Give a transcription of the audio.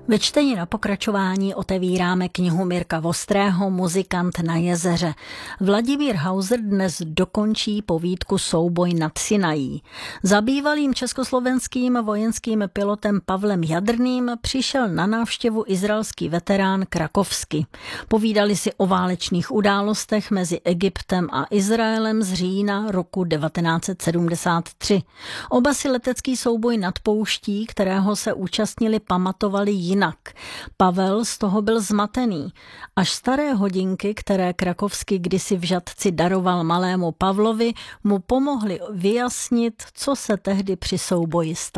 Ve čtení na pokračování otevíráme knihu Mirka Vostrého Muzikant na jezeře. Vladimír Hauser dnes dokončí povídku Souboj nad Sinají. Za bývalým československým vojenským pilotem Pavlem Jadrným přišel na návštěvu izraelský veterán Krakovsky. Povídali si o válečných událostech mezi Egyptem a Izraelem z října roku 1973. Oba si letecký souboj nad pouští, kterého se účastnili, pamatovali jinak. Pavel z toho byl zmatený. Až staré hodinky, které Krakovsky kdysi v Žatci daroval malému Pavlovi, mu pomohly vyjasnit, co se tehdy při souboji stalo.